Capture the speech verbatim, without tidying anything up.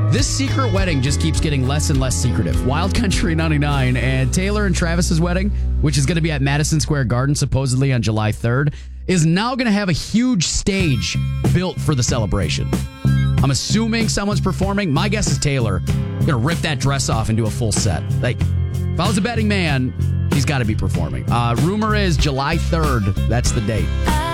This secret wedding just keeps getting less and less secretive. Wild Country ninety-nine and Taylor and Travis's wedding, which is going to be at Madison Square Garden supposedly on July third, is now going to have a huge stage built for the celebration. I'm assuming someone's performing. My guess is Taylor going to rip that dress off and do a full set. Like, if I was a betting man, he's got to be performing. Uh, rumor is July third. That's the date.